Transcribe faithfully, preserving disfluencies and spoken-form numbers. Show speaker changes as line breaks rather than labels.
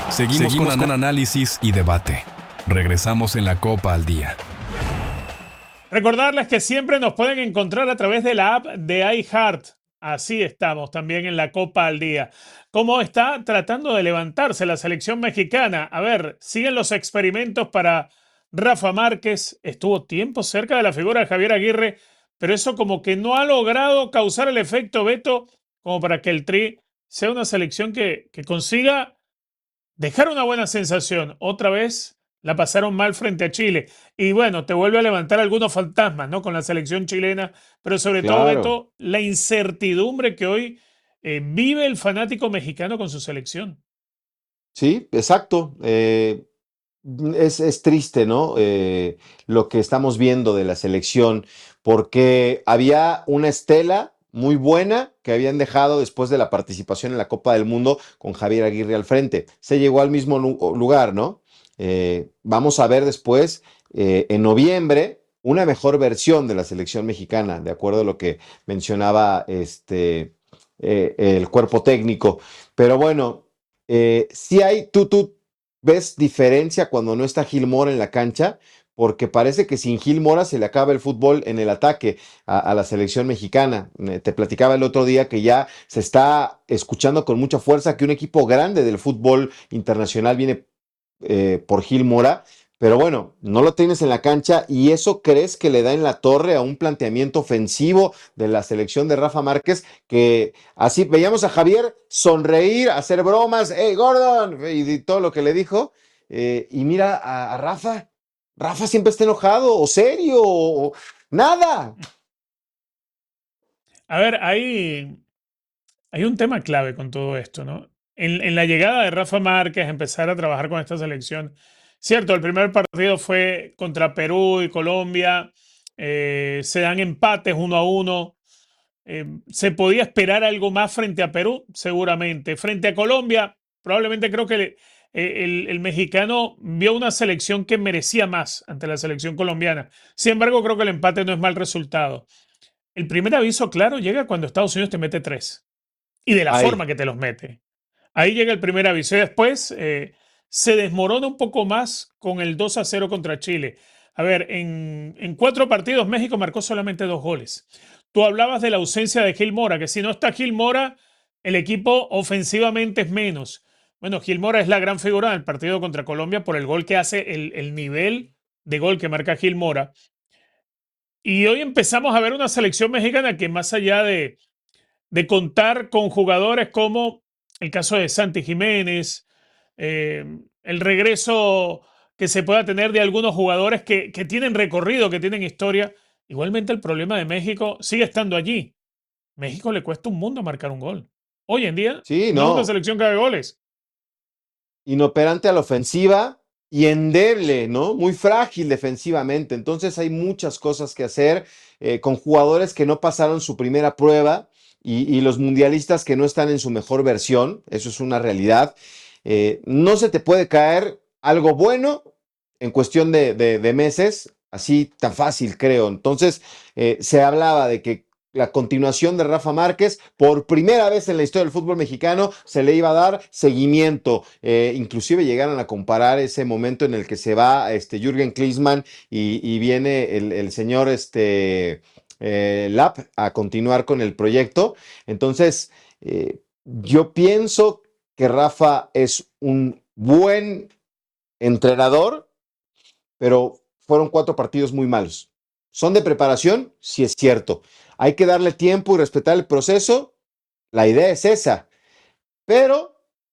Seguimos, Seguimos con, con análisis y debate. Regresamos en la Copa al Día.
Recordarles que siempre nos pueden encontrar a través de la app de iHeart. Así estamos también en la Copa al Día. ¿Cómo está tratando de levantarse la selección mexicana? A ver, siguen los experimentos para Rafa Márquez. Estuvo tiempo cerca de la figura de Javier Aguirre, pero eso como que no ha logrado causar el efecto Beto como para que el Tri sea una selección que, que consiga dejar una buena sensación. Otra vez la pasaron mal frente a Chile. Y bueno, te vuelve a levantar algunos fantasmas, ¿no? Con la selección chilena, pero sobre todo,
Claro.
Beto, la incertidumbre que hoy eh, vive el fanático mexicano con su selección.
Sí, exacto. Eh, es, es triste, ¿no? Eh, lo que estamos viendo de la selección, porque había una estela muy buena que habían dejado después de la participación en la Copa del Mundo con Javier Aguirre al frente. Se llegó al mismo lu- lugar, ¿no? Eh, vamos a ver después, eh, en noviembre, una mejor versión de la selección mexicana, de acuerdo a lo que mencionaba este, eh, el cuerpo técnico. Pero bueno, eh, sí hay, tú, tú ves diferencia cuando no está Gil Mora en la cancha, porque parece que sin Gil Mora se le acaba el fútbol en el ataque a, a la selección mexicana. Eh, Te platicaba el otro día que ya se está escuchando con mucha fuerza que un equipo grande del fútbol internacional viene eh, por Gil Mora, pero bueno, no lo tienes en la cancha y eso crees que le da en la torre a un planteamiento ofensivo de la selección de Rafa Márquez, que así veíamos a Javier sonreír, hacer bromas, hey Gordon, y, y todo lo que le dijo, eh, y mira a, a Rafa, Rafa siempre está enojado o serio o nada.
A ver, hay, hay un tema clave con todo esto, ¿no? En, en la llegada de Rafa Márquez, empezar a trabajar con esta selección. Cierto, el primer partido fue contra Perú y Colombia. Eh, se dan empates uno a uno. Eh, ¿Se podía esperar algo más frente a Perú? Seguramente. Frente a Colombia, probablemente creo que el, el- el mexicano vio una selección que merecía más ante la selección colombiana. Sin embargo, creo que el empate no es mal resultado. El primer aviso claro llega cuando Estados Unidos te mete tres. Y de la forma
Ay,
que te los mete. Ahí llega el primer aviso. Y después eh, se desmorona un poco más con el dos a cero contra Chile. A ver, en, en cuatro partidos México marcó solamente dos goles. Tú hablabas de la ausencia de Gil Mora, que si no está Gil Mora, el equipo ofensivamente es menos. Bueno, Gil Mora es la gran figura del partido contra Colombia por el gol que hace, el, el nivel de gol que marca Gil Mora. Y hoy empezamos a ver una selección mexicana que más allá de, de contar con jugadores como el caso de Santi Jiménez, eh, el regreso que se pueda tener de algunos jugadores que, que tienen recorrido, que tienen historia. Igualmente el problema de México sigue estando allí. México le cuesta un mundo marcar un gol. Hoy en día
sí,
no es una
no.
selección que haga goles.
Inoperante a la ofensiva y endeble, ¿no? Muy frágil defensivamente. Entonces hay muchas cosas que hacer eh, con jugadores que no pasaron su primera prueba y, y los mundialistas que no están en su mejor versión. Eso es una realidad. Eh, no se te puede caer algo bueno en cuestión de, de- de meses, así tan fácil, creo. Entonces, eh, se hablaba de que la continuación de Rafa Márquez, por primera vez en la historia del fútbol mexicano, se le iba a dar seguimiento. Eh, inclusive llegaron a comparar ese momento en el que se va este, Jürgen Klinsmann y, y viene el, el señor este, eh, Lapp a continuar con el proyecto. Entonces, eh, yo pienso que Rafa es un buen entrenador, pero fueron cuatro partidos muy malos. ¿Son de preparación? Sí, es cierto. Hay que darle tiempo y respetar el proceso. La idea es esa. Pero